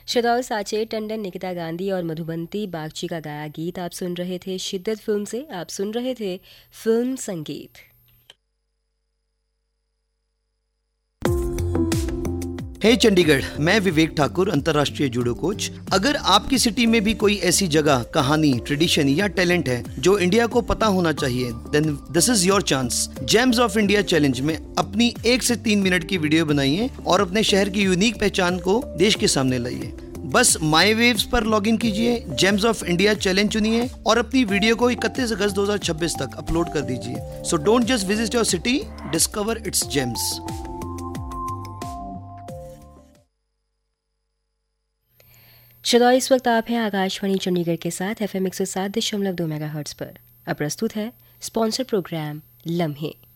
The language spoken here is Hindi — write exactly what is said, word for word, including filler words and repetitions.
श्रोताओं, साचेत टंडन, निकिता गांधी और मधुबंती बागची का गाया गीत आप सुन रहे थे। शिद्दत फिल्म से आप सुन रहे थे फिल्म संगीत। हे चंडीगढ़, मैं विवेक ठाकुर, अंतर्राष्ट्रीय जूडो कोच। अगर आपकी सिटी में भी कोई ऐसी जगह, कहानी, ट्रेडिशन या टैलेंट है जो इंडिया को पता होना चाहिए, then this is your chance. James of India challenge में अपनी एक से तीन मिनट की वीडियो बनाइए और अपने शहर की यूनिक पहचान को देश के सामने लाइए। बस माई वेव्स पर लॉग इन कीजिए, जेम्स ऑफ इंडिया चैलेंज चुनिए और अपनी वीडियो को इकतीस अगस्त दो हज़ार छब्बीस तक अपलोड कर दीजिए। So don't just visit your city, discover it's James. श्रोताओं, इस वक्त आप हैं आकाशवाणी चंडीगढ़ के साथ एफ एम एक सौ सात दशमलव दो मेगा हर्ट्ज पर। अब प्रस्तुत है स्पॉन्सर प्रोग्राम लम्हे।